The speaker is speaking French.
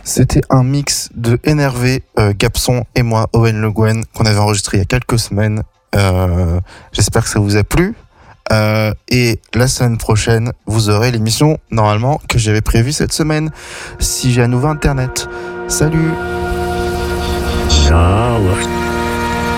C'était un mix de Énervé, Gapson et moi, Owen Le Guen, qu'on avait enregistré il y a quelques semaines. J'espère que ça vous a plu. Et la semaine prochaine, vous aurez l'émission, normalement, que j'avais prévue cette semaine, si j'ai un nouveau internet. Salut! Ja,